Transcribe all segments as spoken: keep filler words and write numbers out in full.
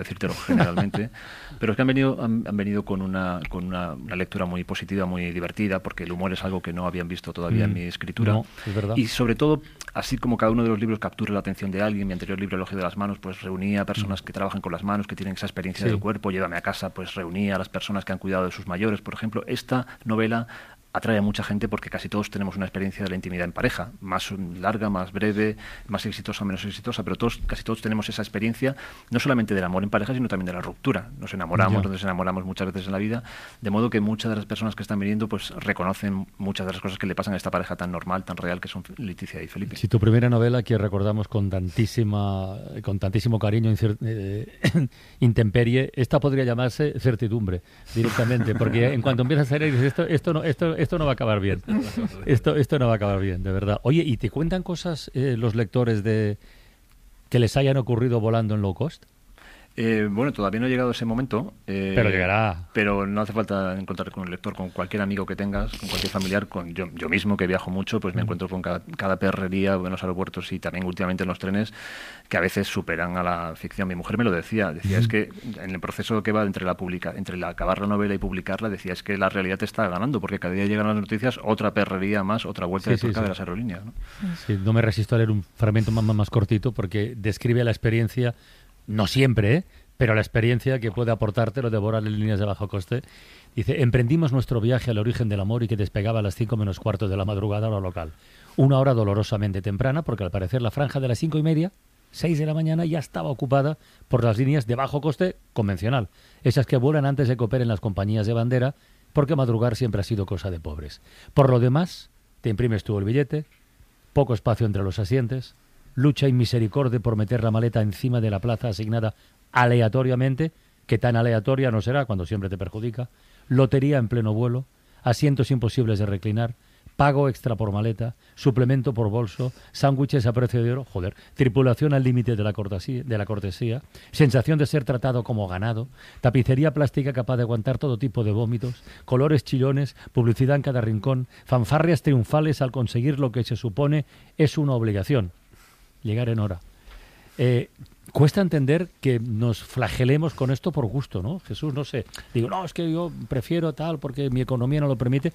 decírtelo generalmente, pero es que han venido han, han venido con una con una, una lectura muy positiva, muy divertida, porque el humor es algo que no habían visto todavía mm, en mi escritura. No, es verdad. Y sobre todo, así como cada uno de los libros captura la atención de alguien, mi anterior libro, Elogio de las manos, pues reunía a personas mm. que trabajan con las manos, que tienen esa experiencia sí. del cuerpo. Llévame a casa, pues reunía a las personas que han cuidado de sus mayores, por ejemplo. Esta novela atrae a mucha gente porque casi todos tenemos una experiencia de la intimidad en pareja, más larga, más breve, más exitosa, menos exitosa, pero todos, casi todos tenemos esa experiencia, no solamente del amor en pareja, sino también de la ruptura. Nos enamoramos, yeah. nos enamoramos muchas veces en la vida, de modo que muchas de las personas que están viniendo pues reconocen muchas de las cosas que le pasan a esta pareja tan normal, tan real que son Leticia y Felipe. Si tu primera novela, que recordamos con tantísima, con tantísimo cariño, eh, Intemperie, esta podría llamarse Certidumbre directamente, porque en cuanto empiezas a leer dices, esto, esto no, esto Esto no va a acabar bien. Esto, esto no va a acabar bien, de verdad. Oye, ¿y te cuentan cosas eh, los lectores de que les hayan ocurrido volando en low cost? Eh, bueno, todavía no ha llegado ese momento. Eh, pero llegará. Pero no hace falta encontrar con el lector, con cualquier amigo que tengas, con cualquier familiar, con yo, yo mismo que viajo mucho, pues me mm. encuentro con cada, cada perrería en los aeropuertos y también últimamente en los trenes que a veces superan a la ficción. Mi mujer me lo decía, decía mm. es que en el proceso que va entre la publica, entre la acabar la novela y publicarla, decía es que la realidad te está ganando, porque cada día llegan las noticias, otra perrería más, otra vuelta sí, de tuerca sí, sí. de las aerolíneas, ¿no? Sí, no me resisto a leer un fragmento más, más cortito porque describe la experiencia, no siempre, ¿eh? pero la experiencia que puede aportarte lo de Boral en líneas de bajo coste. Dice, emprendimos nuestro viaje al origen del amor y que despegaba a las cinco menos cuarto de la madrugada hora local. Una hora dolorosamente temprana, porque al parecer la franja de las cinco y media, seis de la mañana, ya estaba ocupada por las líneas de bajo coste convencional. Esas que vuelan antes de que operen las compañías de bandera, porque madrugar siempre ha sido cosa de pobres. Por lo demás, te imprimes tú el billete, poco espacio entre los asientos, lucha y misericordia por meter la maleta encima de la plaza asignada aleatoriamente, que tan aleatoria no será cuando siempre te perjudica, lotería en pleno vuelo, asientos imposibles de reclinar, pago extra por maleta, suplemento por bolso, sándwiches a precio de oro, joder, tripulación al límite de la cortesía, de la cortesía, sensación de ser tratado como ganado, tapicería plástica capaz de aguantar todo tipo de vómitos, colores chillones, publicidad en cada rincón, fanfarrias triunfales al conseguir lo que se supone es una obligación, llegar en hora. Eh, Cuesta entender que nos flagelemos con esto por gusto, ¿no? Jesús, no sé. Digo, no, es que yo prefiero tal porque mi economía no lo permite.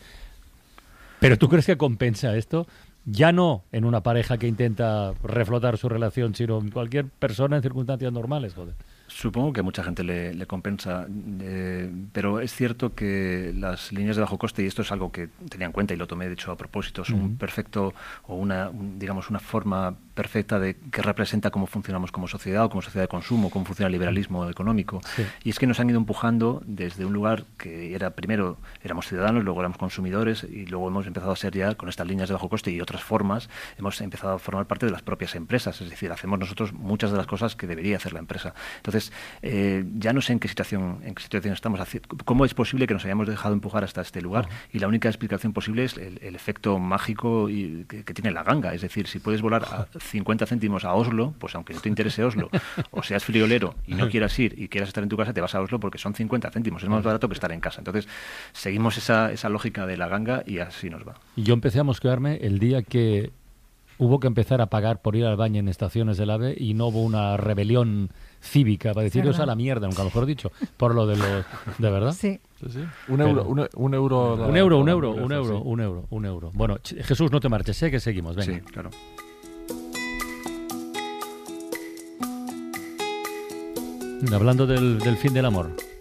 Pero ¿tú crees que compensa esto? Ya no en una pareja que intenta reflotar su relación, sino en cualquier persona en circunstancias normales, joder. Supongo que a mucha gente le, le compensa, eh, pero es cierto que las líneas de bajo coste, y esto es algo que tenía en cuenta y lo tomé de hecho a propósito, es uh-huh. un perfecto o una, un, digamos, una forma perfecta de que representa cómo funcionamos como sociedad o como sociedad de consumo, cómo funciona el liberalismo económico. Sí. Y es que nos han ido empujando desde un lugar que era, primero éramos ciudadanos, luego éramos consumidores y luego hemos empezado a ser ya, con estas líneas de bajo coste y otras formas, hemos empezado a formar parte de las propias empresas, es decir, hacemos nosotros muchas de las cosas que debería hacer la empresa. Entonces, eh, ya no sé en qué situación en qué situación estamos, cómo es posible que nos hayamos dejado empujar hasta este lugar, uh-huh. y la única explicación posible es el, el efecto mágico y, que, que tiene la ganga, es decir, si puedes volar a cincuenta céntimos a Oslo, pues aunque no te interese Oslo, o seas friolero y no quieras ir y quieras estar en tu casa, te vas a Oslo porque son cincuenta céntimos, es más barato que estar en casa. Entonces, seguimos esa, esa lógica de la ganga y así nos va. Yo empecé a mosquearme el día que hubo que empezar a pagar por ir al baño en estaciones del AVE y no hubo una rebelión cívica para deciros a la mierda, nunca mejor dicho, por lo de los... ¿De verdad? Sí. Sí, sí. Un, euro, un, un euro... Un la, euro, un euro, un euro, sí. un euro, un euro. Bueno, Jesús, no te marches, sé que seguimos, venga. Sí, claro. Hablando del, del fin del amor.